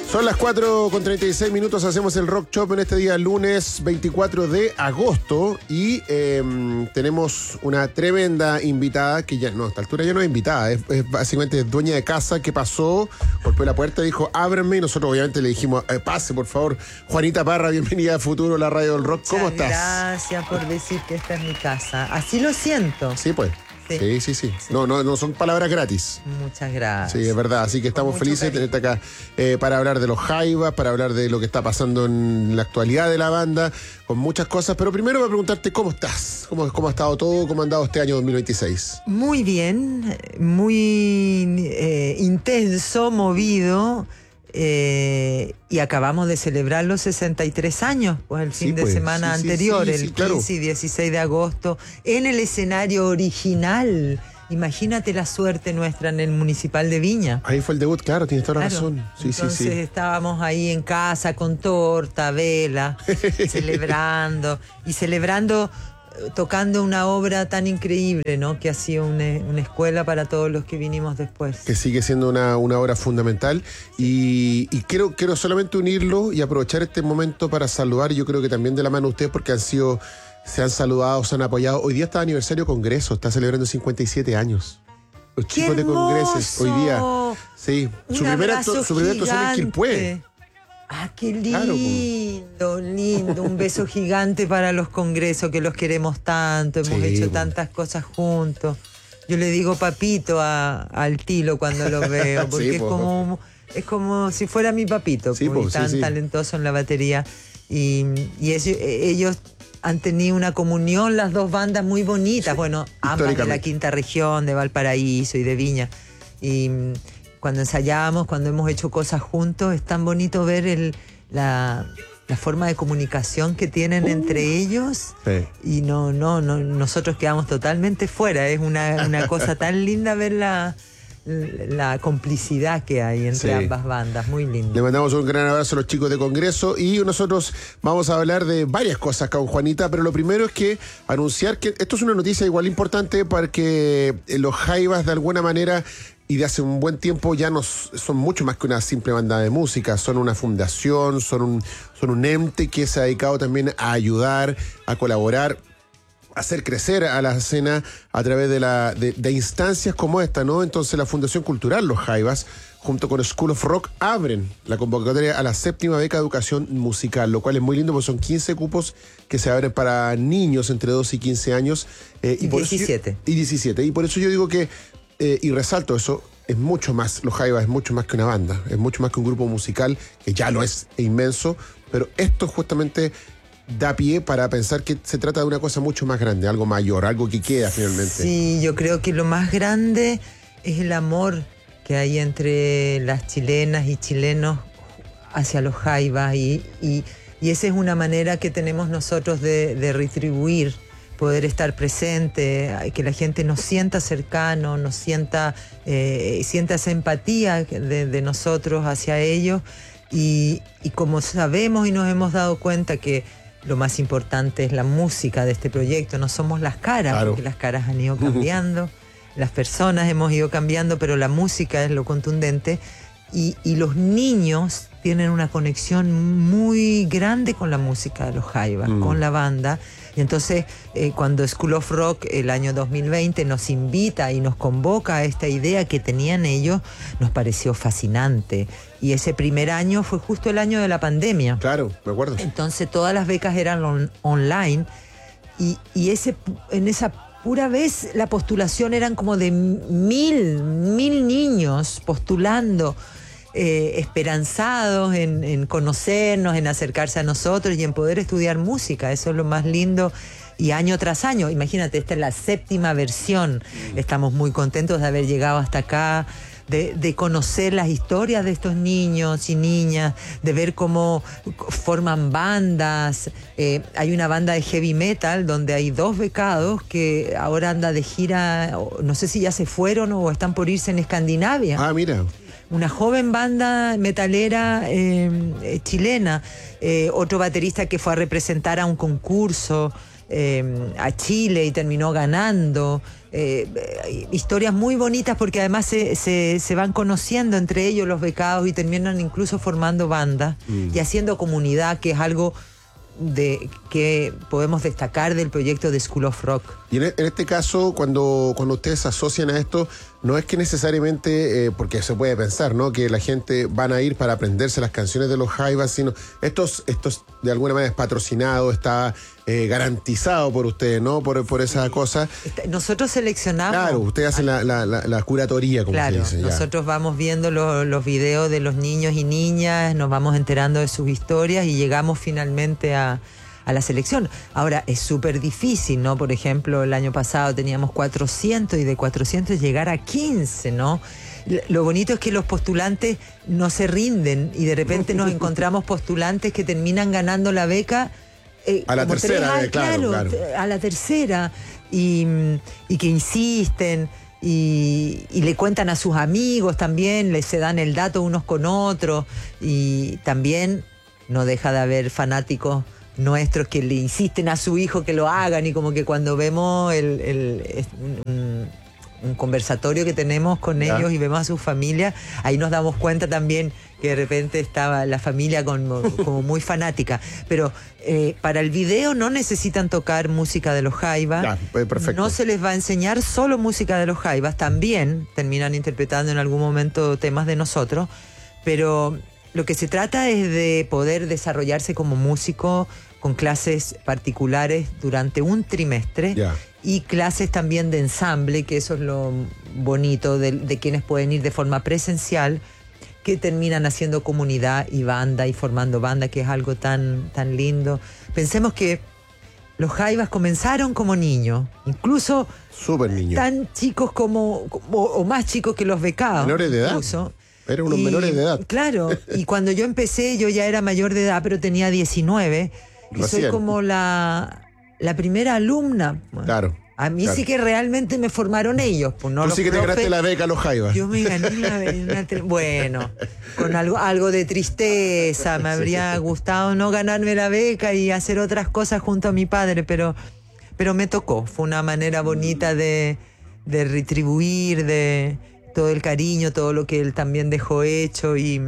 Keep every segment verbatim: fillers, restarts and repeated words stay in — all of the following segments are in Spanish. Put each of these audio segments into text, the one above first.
Son las cuatro con treinta y seis minutos, hacemos el Rock Shop en este día lunes veinticuatro de agosto y eh, tenemos una tremenda invitada que ya, no, a esta altura ya no es invitada, es, es básicamente dueña de casa que pasó, golpeó la puerta, dijo ábranme y nosotros obviamente le dijimos eh, pase por favor. Juanita Parra, bienvenida a Futuro, la radio del rock. ¿Cómo Muchas estás? Gracias por decir que esta es mi casa, así lo siento. Sí, pues. Sí, sí, sí. sí. Sí. No, no, no son palabras gratis. Muchas gracias. Sí, es verdad. Así que estamos felices de tenerte acá eh, para hablar de los Jaivas, para hablar de lo que está pasando en la actualidad de la banda, con muchas cosas. Pero primero voy a preguntarte cómo estás, cómo, cómo ha estado todo, cómo ha andado este año dos mil veintiséis. Muy bien, muy eh, intenso, movido. Eh, y acabamos de celebrar los sesenta y tres años, pues el fin Sí, de pues, semana sí, sí, anterior, sí, el sí, claro. quince y dieciséis de agosto, en el escenario original. Imagínate la suerte nuestra en el Municipal de Viña. Ahí fue el debut, claro, tienes toda la Claro. razón. Sí, Entonces sí, sí. estábamos ahí en casa con torta, vela, celebrando y celebrando, eh, tocando una obra tan increíble, ¿no? Que ha sido una, una escuela para todos los que vinimos después. Que sigue siendo una, una obra fundamental y, y quiero, quiero solamente unirlo y aprovechar este momento para saludar, yo creo que también de la mano de ustedes porque han sido, se han saludado, se han apoyado. Hoy día está aniversario Congreso, está celebrando cincuenta y siete años. Los ¡Qué chicos de Congresos hoy día. hermoso! Sí, su Un primera abrazo actu- su primera actuación en Quilpué. gigante. Ah, qué Claro, lindo, lindo. Un beso gigante para los Congresos, que los queremos tanto, hemos Sí, hecho bueno. tantas cosas juntos. Yo le digo papito a, al Tilo cuando lo veo, porque Sí, es po. como es como si fuera mi papito, Sí, pues, po, y sí, tan sí. talentoso en la batería. Y, y ellos, ellos han tenido una comunión, las dos bandas muy bonitas, bueno, ambas de la históricamente. quinta región, de Valparaíso y de Viña. Y mm, cuando ensayamos, cuando hemos hecho cosas juntos, es tan bonito ver el, la, la forma de comunicación que tienen Uh. entre ellos. Sí. Y no, no, no, nosotros quedamos totalmente fuera. Es una, una cosa tan linda ver la, la complicidad que hay entre Sí. ambas bandas, muy Le lindo. mandamos un gran abrazo a los chicos de Congreso y nosotros vamos a hablar de varias cosas con Juanita, pero lo primero es que anunciar que esto es una noticia igual importante porque los Jaivas de alguna manera y de hace un buen tiempo ya nos, son mucho más que una simple banda de música, son una fundación, son un, son un ente que se ha dedicado también a ayudar, a colaborar, hacer crecer a la escena a través de, la, de, de instancias como esta, ¿no? Entonces la Fundación Cultural Los Jaivas, junto con School of Rock, abren la convocatoria a la séptima beca de educación musical, lo cual es muy lindo porque son quince cupos que se abren para niños entre doce y quince años. Eh, Y por eso yo- diecisiete. y diecisiete. Y por eso yo digo que, eh, y resalto eso, es mucho más, Los Jaivas es mucho más que una banda, es mucho más que un grupo musical, que ya lo es, e inmenso, pero esto justamente da pie para pensar que se trata de una cosa mucho más grande, algo mayor, algo que queda finalmente. Sí, yo creo que lo más grande es el amor que hay entre las chilenas y chilenos hacia los Jaivas y, y, y esa es una manera que tenemos nosotros de, de retribuir, poder estar presente, que la gente nos sienta cercano, nos sienta, eh, sienta esa empatía de, de nosotros hacia ellos y, y como sabemos y nos hemos dado cuenta que lo más importante es la música de este proyecto, no somos las caras, Claro. porque las caras han ido cambiando, las personas hemos ido cambiando, pero la música es lo contundente y, y los niños tienen una conexión muy grande con la música de los Jaivas, Mm. con la banda. Y entonces, eh, cuando School of Rock el año dos mil veinte nos invita y nos convoca a esta idea que tenían ellos, nos pareció fascinante. Y ese primer año fue justo el año de la pandemia. Claro, me acuerdo. Entonces todas las becas eran on- online y, y ese, pu- en esa pura vez la postulación eran como de mil, mil niños postulando, eh, esperanzados en, en conocernos, en acercarse a nosotros y en poder estudiar música. Eso es lo más lindo. Y año tras año, imagínate, esta es la séptima versión. Estamos muy contentos de haber llegado hasta acá. De, de conocer las historias de estos niños y niñas, de ver cómo forman bandas. Eh, hay una banda de heavy metal donde hay dos becados que ahora anda de gira, no sé si ya se fueron o están por irse en Escandinavia. Ah, mira. Una joven banda metalera eh, eh, chilena, eh, otro baterista que fue a representar a un concurso. eh, a Chile y terminó ganando. Eh, eh, historias muy bonitas porque además se, se, se van conociendo entre ellos los becados y terminan incluso formando bandas mm. y haciendo comunidad, que es algo de que podemos destacar del proyecto de School of Rock. Y en, en este caso, cuando, cuando ustedes se asocian a esto, no es que necesariamente, eh, porque se puede pensar, ¿no?, que la gente van a ir para aprenderse las canciones de los Jaivas, sino estos, estos de alguna manera es patrocinado, está eh, garantizado por ustedes, ¿no?, por, por esa cosa. Nosotros seleccionamos. Claro, ustedes hacen la, la, la, la curatoría, como claro, se dice. Nosotros ya. vamos viendo lo, los videos de los niños y niñas, nos vamos enterando de sus historias y llegamos finalmente a a la selección. Ahora, es súper difícil, ¿no? Por ejemplo, el año pasado teníamos cuatrocientos y de cuatrocientos llegar a quince, ¿no? Lo bonito es que los postulantes no se rinden y de repente nos encontramos postulantes que terminan ganando la beca. Eh, a la tercera, tres, eh, claro, claro, claro. A la tercera. Y, y que insisten y, y le cuentan a sus amigos también, les se dan el dato unos con otros y también no deja de haber fanáticos nuestros que le insisten a su hijo que lo hagan y como que cuando vemos el, el, un, un conversatorio que tenemos con ya. ellos y vemos a su familia, ahí nos damos cuenta también que de repente estaba la familia como, como muy fanática. Pero eh, para el video no necesitan tocar música de los Jaivas. No se les va a enseñar solo música de los Jaivas, también terminan interpretando en algún momento temas de nosotros, pero lo que se trata es de poder desarrollarse como músico con clases particulares durante un trimestre yeah. y clases también de ensamble, que eso es lo bonito de, de quienes pueden ir de forma presencial, que terminan haciendo comunidad y banda y formando banda, que es algo tan, tan lindo. Pensemos que los Jaivas comenzaron como niños, incluso Súper niños. Tan chicos como, como, o más chicos que los becados. Menores de edad. Incluso. Eran unos y, menores de edad. Claro, y cuando yo empecé yo ya era mayor de edad, pero tenía diecinueve. Y Recién. soy como la, la primera alumna. Claro. A mí claro. sí que realmente me formaron ellos. Pues no Tú los sí que profes. te ganaste la beca a los Jaivas. Yo me gané la beca. Bueno, con algo, algo de tristeza. Me habría sí. gustado no ganarme la beca y hacer otras cosas junto a mi padre, pero, pero me tocó. Fue una manera bonita de, de retribuir, de todo el cariño, todo lo que él también dejó hecho y,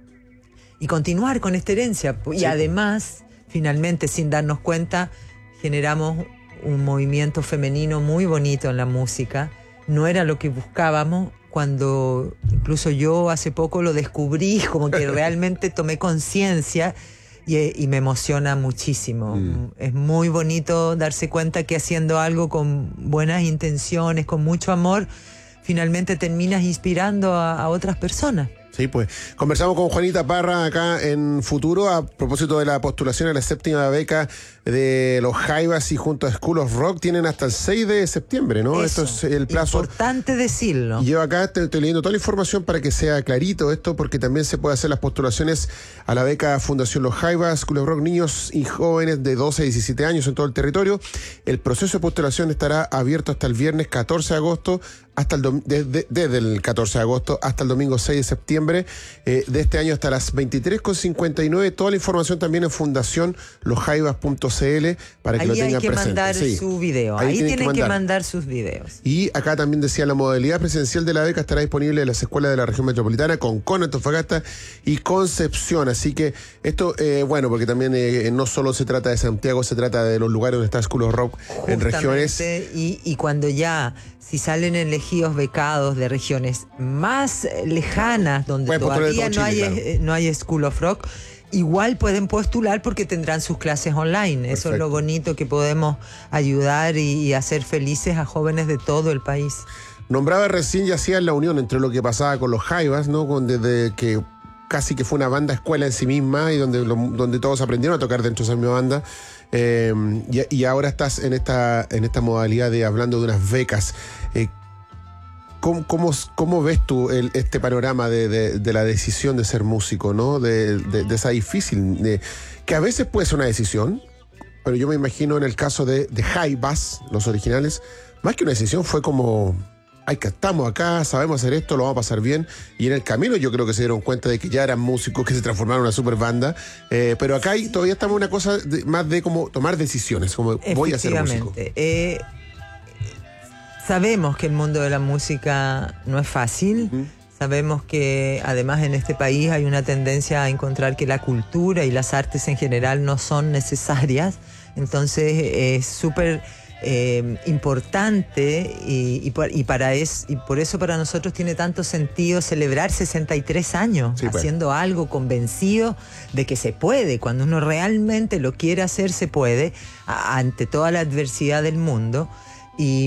y continuar con esta herencia. Y sí. además, finalmente, sin darnos cuenta, generamos un movimiento femenino muy bonito en la música. No era lo que buscábamos, cuando incluso yo hace poco lo descubrí, como que realmente tomé conciencia y, y me emociona muchísimo. Mm. Es muy bonito darse cuenta que haciendo algo con buenas intenciones, con mucho amor, finalmente terminas inspirando a, a otras personas. Sí, pues conversamos con Juanita Parra acá en Futuro a propósito de la postulación a la séptima beca de los Jaivas, y junto a School of Rock tienen hasta el seis de septiembre, ¿no? Eso, esto es el plazo. Importante decirlo. Y yo acá estoy, estoy leyendo toda la información para que sea clarito esto, porque también se puede hacer las postulaciones a la beca Fundación Los Jaivas, School of Rock, niños y jóvenes de doce a diecisiete años en todo el territorio. El proceso de postulación estará abierto hasta el viernes catorce de agosto, hasta el dom- desde, desde el catorce de agosto hasta el domingo seis de septiembre eh, de este año, hasta las veintitrés con cincuenta y nueve. Toda la información también en fundación los jaivas punto c l para que ahí lo tengan presente. Ahí hay que mandar sí. su video. Ahí, ahí tienen, tienen que, mandar. que mandar sus videos. Y acá también decía, la modalidad presencial de la beca estará disponible en las escuelas de la región metropolitana, Concón, Antofagasta y Concepción. Así que esto, eh, bueno, porque también eh, no solo se trata de Santiago, se trata de los lugares donde está School of Rock. Justamente, en regiones. Y, y cuando ya, si salen elegidos becados de regiones más lejanas, donde bueno, todavía no, Chile, hay, claro. no hay School of Rock, igual pueden postular porque tendrán sus clases online. Perfecto. Eso es lo bonito, que podemos ayudar y, y hacer felices a jóvenes de todo el país. Nombraba recién y hacía la unión entre lo que pasaba con los Jaivas, ¿no? Con, desde que casi que fue una banda escuela en sí misma y donde, lo, donde todos aprendieron a tocar dentro de esa misma banda. Eh, y, y ahora estás en esta, en esta modalidad de hablando de unas becas. Eh, ¿Cómo, cómo, cómo ves tú el, este panorama de, de, de la decisión de ser músico, ¿no? De, de, de esa difícil, de, que a veces puede ser una decisión, pero yo me imagino en el caso de, de Jaivas, los originales, más que una decisión, fue como Ay, que estamos acá, sabemos hacer esto, lo vamos a pasar bien. Y en el camino yo creo que se dieron cuenta de que ya eran músicos, que se transformaron en una super banda. Eh, pero acá hay, todavía estamos en una cosa de, más de como tomar decisiones, como voy a ser músico. Eh, sabemos que el mundo de la música no es fácil. Uh-huh. Sabemos que además en este país hay una tendencia a encontrar que la cultura y las artes en general no son necesarias. Entonces es súper... Eh, importante y, y, por, y, para es, y por eso para nosotros tiene tanto sentido celebrar sesenta y tres años, sí, haciendo pues. algo convencido de que se puede. Cuando uno realmente lo quiere hacer, se puede, a, ante toda la adversidad del mundo. Y,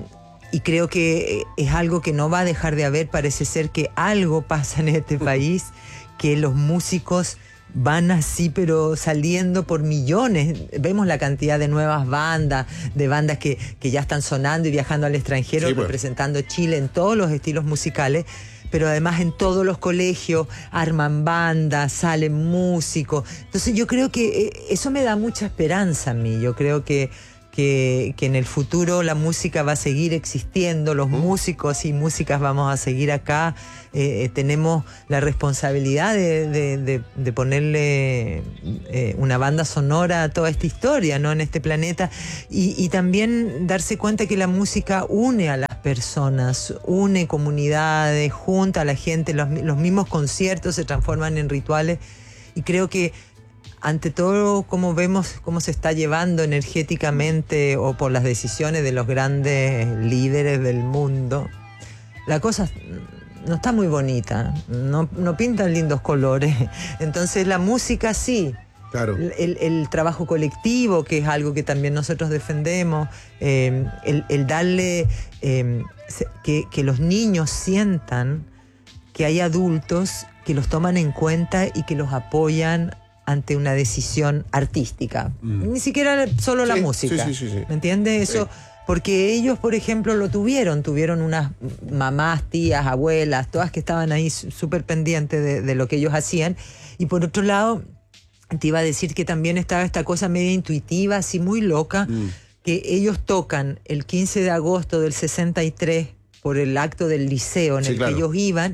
y creo que es algo que no va a dejar de haber. Parece ser que algo pasa en este país, que los músicos van así, pero saliendo por millones. Vemos la cantidad de nuevas bandas, de bandas que, que ya están sonando y viajando al extranjero, sí, pues. representando Chile en todos los estilos musicales, pero además en todos los colegios arman bandas, salen músicos. Entonces yo creo que eso me da mucha esperanza a mí. Yo creo que Que, que en el futuro la música va a seguir existiendo, los músicos y músicas vamos a seguir acá. Eh, tenemos la responsabilidad de, de, de, de ponerle eh, una banda sonora a toda esta historia, ¿no? En este planeta, y, y también darse cuenta que la música une a las personas, une comunidades, junta a la gente. Los, los mismos conciertos se transforman en rituales, y creo que ante todo, como vemos cómo se está llevando energéticamente o por las decisiones de los grandes líderes del mundo, la cosa no está muy bonita, no, no pintan lindos colores. Entonces la música sí, claro. el, el trabajo colectivo, que es algo que también nosotros defendemos, eh, el, el darle, eh, que, que los niños sientan que hay adultos que los toman en cuenta y que los apoyan ante una decisión artística. Mm. Ni siquiera solo sí, la música. Sí, sí, sí, sí. ¿Me entiendes? Eso, sí. Porque ellos, por ejemplo, lo tuvieron. Tuvieron unas mamás, tías, abuelas, todas que estaban ahí súper pendientes de, de lo que ellos hacían. Y por otro lado, te iba a decir que también estaba esta cosa media intuitiva, así muy loca, mm. que ellos tocan el quince de agosto del sesenta y tres por el acto del liceo en sí, el claro. que ellos iban.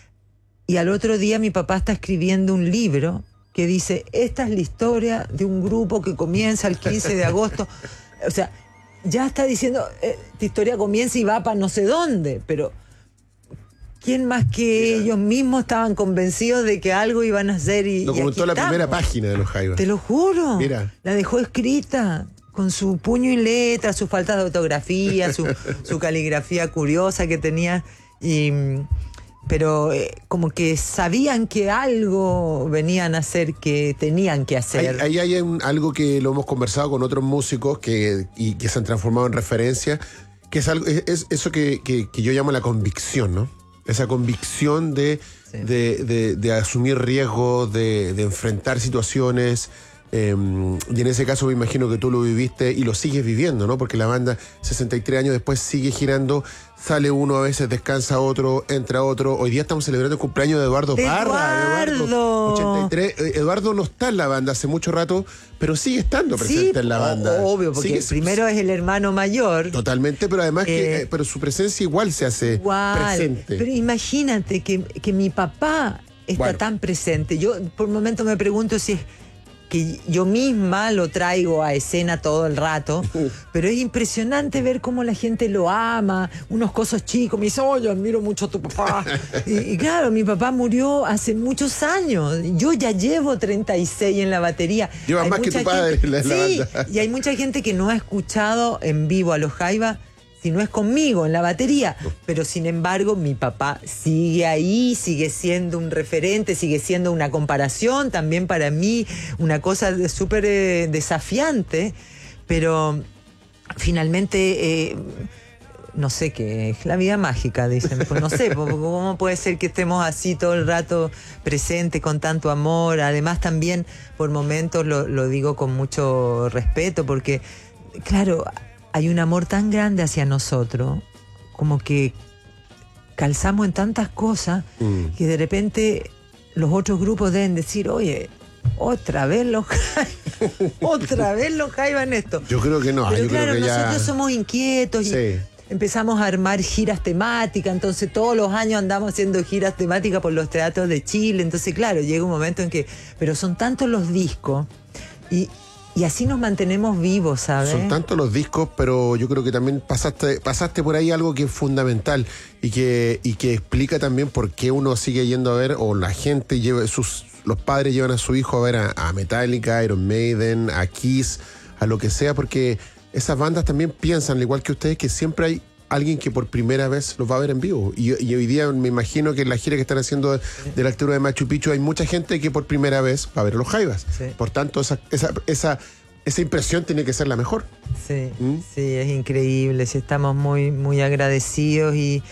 Y al otro día mi papá está escribiendo un libro que dice, esta es la historia de un grupo que comienza el quince de agosto. O sea, ya está diciendo, esta historia comienza y va para no sé dónde, pero ¿quién más que Mira. ellos mismos estaban convencidos de que algo iban a hacer? Y, lo comentó la primera página de los Jaivas. Te lo juro. Mira. La dejó escrita con su puño y letra, sus faltas de ortografía, su, su caligrafía curiosa que tenía. Y... pero eh, como que sabían que algo venían a hacer, que tenían que hacer. Ahí hay, hay un, algo que lo hemos conversado con otros músicos que, y que se han transformado en referencia, que es, algo, es, es eso que, que, que yo llamo la convicción, ¿no? Esa convicción de, sí. de, de, de asumir riesgos, de, de enfrentar situaciones. Eh, y en ese caso me imagino que tú lo viviste y lo sigues viviendo, ¿no? Porque la banda sesenta y tres años después sigue girando, sale uno a veces, descansa otro, entra otro. Hoy día estamos celebrando el cumpleaños de Eduardo ¡De Parra. Eduardo! Eduardo, ochenta y tres. Eduardo no está en la banda hace mucho rato, pero sigue estando presente sí, en la banda. Obvio, porque sigue, primero es el hermano mayor. Totalmente, pero además eh, que, pero su presencia igual se hace igual, presente. Pero imagínate que, que mi papá está bueno. tan presente. Yo por un momento me pregunto si es que yo misma lo traigo a escena todo el rato, pero es impresionante ver cómo la gente lo ama, unos cosos chicos, me dice, oye, admiro mucho a tu papá. y, y claro, mi papá murió hace muchos años, yo ya llevo treinta y seis en la batería. Llevas más que tu padre gente, en la, sí, la banda. Y hay mucha gente que no ha escuchado en vivo a los Jaivas, si no es conmigo en la batería, pero sin embargo mi papá sigue ahí, sigue siendo un referente, sigue siendo una comparación también para mí, una cosa súper eh, desafiante, pero finalmente eh, no sé qué es la vida mágica, dicen, pues no sé, ¿cómo puede ser que estemos así todo el rato presentes con tanto amor? Además también por momentos lo, lo digo con mucho respeto, porque claro, hay un amor tan grande hacia nosotros, como que calzamos en tantas cosas, mm. que de repente los otros grupos deben decir, oye, otra vez los Jaivas, otra vez los Jaivas en esto. Yo creo que no. Pero yo claro, creo que nosotros ya... somos inquietos. Sí. empezamos a armar giras temáticas, entonces todos los años andamos haciendo giras temáticas por los teatros de Chile, entonces claro, llega un momento en que, pero son tantos los discos y, y así nos mantenemos vivos, ¿sabes? Son tantos los discos, pero yo creo que también pasaste, pasaste por ahí algo que es fundamental y que, y que explica también por qué uno sigue yendo a ver, o la gente lleva, sus, los padres llevan a su hijo a ver a, a Metallica, Iron Maiden, a Kiss, a lo que sea, porque esas bandas también piensan, al igual que ustedes, que siempre hay alguien que por primera vez los va a ver en vivo. Y, y hoy día me imagino que en la gira que están haciendo de, de la altura de Machu Picchu hay mucha gente que por primera vez va a ver a los Jaivas. Sí. Por tanto, esa, esa, esa, esa impresión tiene que ser la mejor. Sí, ¿Mm? sí, es increíble. Sí, estamos muy, muy agradecidos y,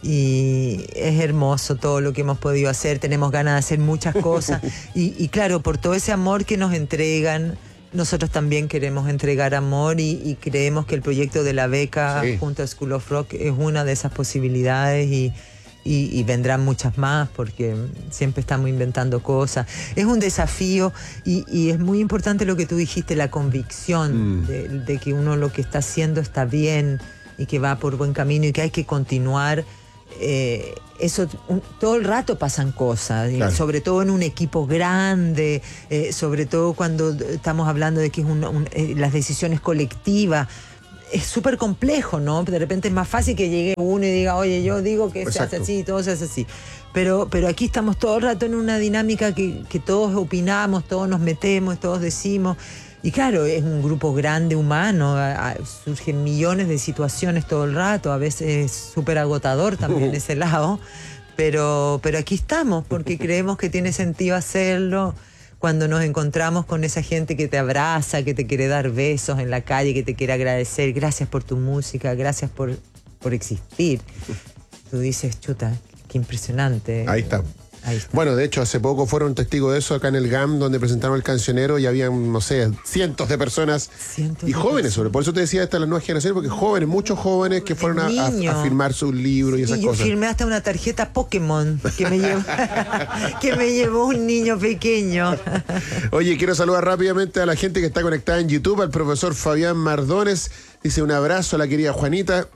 y es hermoso todo lo que hemos podido hacer. Tenemos ganas de hacer muchas cosas. y, y claro, por todo ese amor que nos entregan, nosotros también queremos entregar amor y, y creemos que el proyecto de la beca sí. junto a School of Rock es una de esas posibilidades y, y, y vendrán muchas más porque siempre estamos inventando cosas. Es un desafío y, y es muy importante lo que tú dijiste, la convicción mm. de, de que uno lo que está haciendo está bien y que va por buen camino y que hay que continuar. Eh, eso un, todo el rato pasan cosas, claro. sobre todo en un equipo grande, eh, sobre todo cuando estamos hablando de que es un, un, eh, las decisiones colectivas. Es súper complejo, ¿no? De repente es más fácil que llegue uno y diga, oye, yo digo que Exacto. se hace así, todo se hace así. Pero, pero aquí estamos todo el rato en una dinámica que, que todos opinamos, todos nos metemos, todos decimos. Y claro, es un grupo grande, humano, a, a, surgen millones de situaciones todo el rato, a veces es súper agotador también ese lado, pero, pero aquí estamos porque creemos que tiene sentido hacerlo cuando nos encontramos con esa gente que te abraza, que te quiere dar besos en la calle, que te quiere agradecer, gracias por tu música, gracias por, por existir. Tú dices, chuta, qué impresionante. Ahí está. Bueno, de hecho, hace poco fueron testigos de eso acá en el G A M, donde presentaron el cancionero y habían, no sé, cientos de personas cientos y de jóvenes personas. Sobre. Por eso te decía, esta es la nueva generación, porque jóvenes, muchos jóvenes que fueron a, a, a firmar sus libros y esas y yo cosas. Yo firmé hasta una tarjeta Pokémon que me llevó, que me llevó un niño pequeño. Oye, quiero saludar rápidamente a la gente que está conectada en YouTube, al profesor Fabián Mardones, dice un abrazo a la querida Juanita.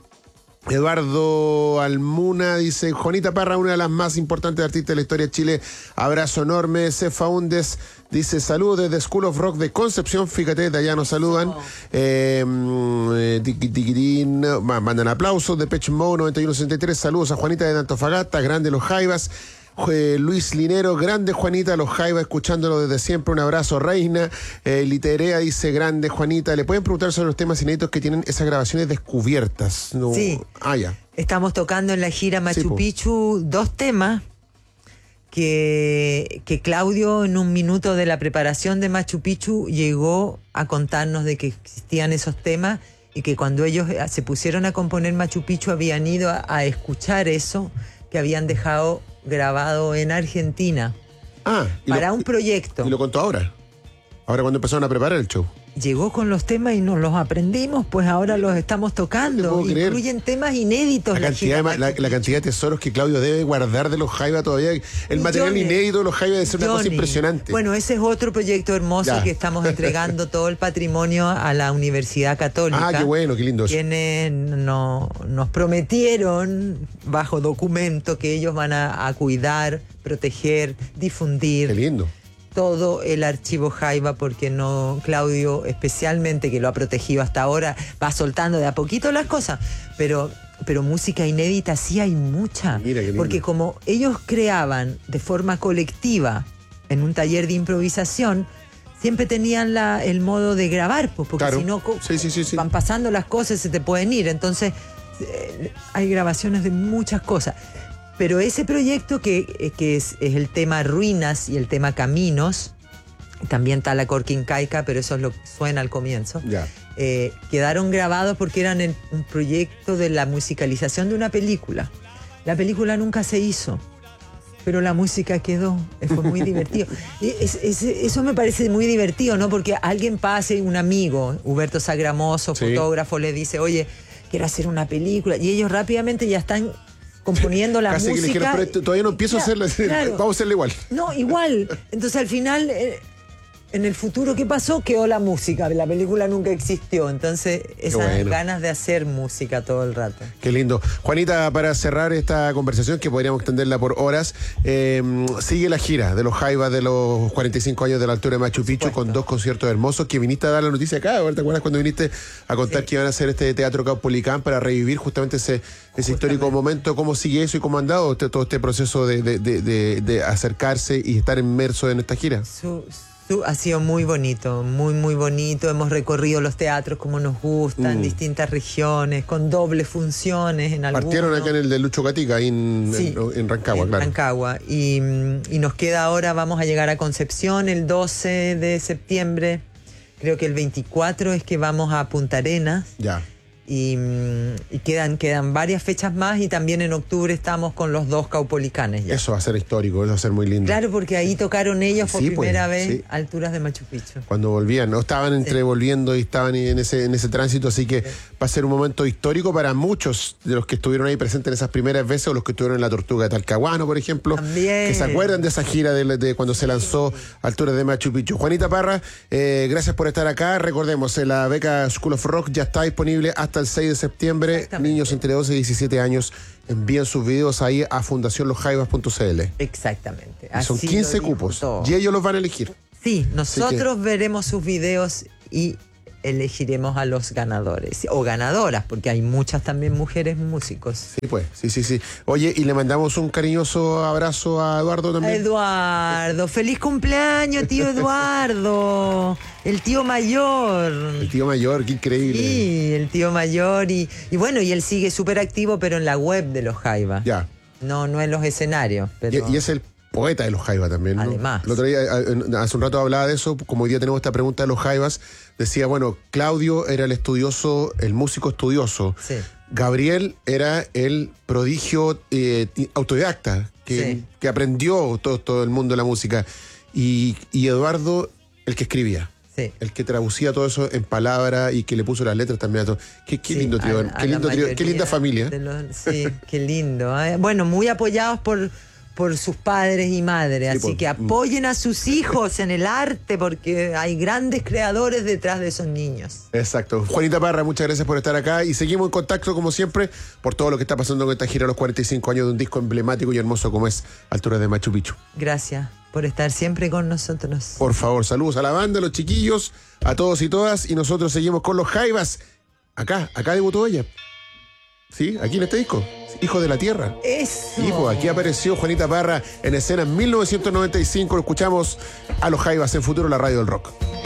Eduardo Almuna dice, Juanita Parra, una de las más importantes artistas de la historia de Chile, abrazo enorme. Cefa Undes dice, saludos desde School of Rock de Concepción, fíjate, de allá nos saludan. Oh. Eh, eh, mandan aplausos. de Pech Mode noventa y uno sesenta y tres, saludos a Juanita de Antofagasta, grande los Jaivas. Eh, Luis Linero, grande Juanita, los Jaivas, escuchándolo desde siempre, un abrazo Reina. eh, Literea dice, grande Juanita. Le pueden preguntar sobre los temas inéditos que tienen esas grabaciones descubiertas, ¿no? Sí, ah, ya. Estamos tocando en la gira Machu sí, Picchu dos temas que, que Claudio en un minuto de la preparación de Machu Picchu llegó a contarnos de que existían esos temas y que cuando ellos se pusieron a componer Machu Picchu habían ido a, a escuchar eso que habían dejado grabado en Argentina ah, para lo, un proyecto. ¿Y lo contó ahora? Ahora cuando empezaron a preparar el show. Llegó con los temas y nos los aprendimos, pues ahora los estamos tocando. Incluyen temas inéditos. La cantidad, de, la, la cantidad de tesoros que Claudio debe guardar de los Jaivas todavía. El material Johnny, inédito de los Jaivas debe ser una Johnny. cosa impresionante. Bueno, ese es otro proyecto hermoso ya. que estamos entregando todo el patrimonio a la Universidad Católica. Ah, qué bueno, qué lindo. Quienes no, nos prometieron, bajo documento, que ellos van a, a cuidar, proteger, difundir. Qué lindo. Todo el archivo Jaiva, porque no, Claudio especialmente, que lo ha protegido hasta ahora, va soltando de a poquito las cosas, pero, pero música inédita sí hay mucha. Mira qué lindo. Porque como ellos creaban de forma colectiva en un taller de improvisación, siempre tenían la, el modo de grabar, pues, porque claro. si no sí, sí, sí, sí. van pasando las cosas, se te pueden ir. Entonces eh, hay grabaciones de muchas cosas. Pero ese proyecto que, que es, es el tema Ruinas y el tema Caminos, también está la Corquincaica, pero eso es lo que suena al comienzo, yeah. eh, quedaron grabados porque eran el, un proyecto de la musicalización de una película. La película nunca se hizo, pero la música quedó, fue muy divertido. Es, es, eso me parece muy divertido, ¿no? Porque alguien pase, un amigo, Huberto Sagramoso, sí. fotógrafo, le dice, oye, quiero hacer una película, y ellos rápidamente ya están componiendo la Casi música. Que le dijeron, pero todavía no empiezo claro, a hacerla, claro. vamos a hacerla igual. No, igual. Entonces al final, eh, en el futuro, ¿qué pasó? Quedó la música. La película nunca existió. Entonces, esas bueno. ganas de hacer música todo el rato. Qué lindo. Juanita, para cerrar esta conversación, que podríamos extenderla por horas, eh, sigue la gira de los Jaivas de los cuarenta y cinco años de la altura de Machu Picchu, con dos conciertos hermosos, que viniste a dar la noticia acá. ¿Te acuerdas cuando viniste a contar sí. que iban a hacer este Teatro Caupolicán para revivir justamente ese, ese histórico momento? ¿Cómo sigue eso y cómo han dado este, todo este proceso de, de, de, de, de acercarse y estar inmerso en esta gira? Su, su, ha sido muy bonito, muy, muy bonito. Hemos recorrido los teatros como nos gustan, mm. distintas regiones, con dobles funciones en algunos. Partieron acá en el de Lucho Gatica, ahí en, sí, en, en Rancagua, en claro. Rancagua. Y, y nos queda ahora, vamos a llegar a Concepción el doce de septiembre. Creo que el veinticuatro es que vamos a Punta Arenas. Ya. Y, y quedan, quedan varias fechas más, y también en octubre estamos con los dos Caupolicanes ya. Eso va a ser histórico, eso va a ser muy lindo. Claro, porque ahí tocaron ellos por sí, primera pues, vez sí. a alturas de Machu Picchu. Cuando volvían, ¿no? Estaban entre sí. volviendo y estaban en ese, en ese tránsito, así que sí. va a ser un momento histórico para muchos de los que estuvieron ahí presentes en esas primeras veces, o los que estuvieron en la Tortuga de Talcahuano, por ejemplo. También. Que se acuerdan de esa gira de, de cuando se lanzó a alturas de Machu Picchu. Juanita Parra, eh, gracias por estar acá. Recordemos, eh, la beca School of Rock ya está disponible hasta el seis de septiembre. Niños entre doce y diecisiete años envían sus videos ahí a fundación los jaivas punto c l. Exactamente. Y son quince cupos y ellos los van a elegir. Sí, nosotros que... veremos sus videos y elegiremos a los ganadores o ganadoras, porque hay muchas también mujeres músicos. Sí, pues, sí, sí, sí. Oye, y le mandamos un cariñoso abrazo a Eduardo también. A Eduardo, feliz cumpleaños, tío Eduardo, el tío mayor. El tío mayor, qué increíble. Sí, el tío mayor, y, y bueno, y él sigue súper activo, pero en la web de los Jaivas. Ya. No, no en los escenarios. Pero... Y, y es el poeta de los Jaivas también, ¿no? Además. El otro día, hace un rato hablaba de eso, como hoy día tenemos esta pregunta de los Jaivas, decía, bueno, Claudio era el estudioso, el músico estudioso. Sí. Gabriel era el prodigio eh, autodidacta, que, sí. que aprendió todo, todo el mundo de la música. Y, y Eduardo, el que escribía. Sí. El que traducía todo eso en palabras y que le puso las letras también a todo. Qué, qué sí, lindo tío, a, qué, lindo tío qué linda familia. Los, sí, qué lindo. ¿eh? Bueno, muy apoyados por... por sus padres y madres, sí, así por, que apoyen a sus hijos en el arte, porque hay grandes creadores detrás de esos niños. Exacto. Juanita Parra, muchas gracias por estar acá y seguimos en contacto como siempre por todo lo que está pasando con esta gira a los cuarenta y cinco años de un disco emblemático y hermoso como es Alturas de Machu Picchu. Gracias por estar siempre con nosotros. Por favor, saludos a la banda, a los chiquillos, a todos y todas, y nosotros seguimos con los Jaivas. Acá, acá debutó ella. Sí, aquí en este disco. Hijo de la Tierra. Eso. Y pues aquí apareció Juanita Parra en escena en mil novecientos noventa y cinco. Lo escuchamos a los Jaivas en Futuro, la radio del rock.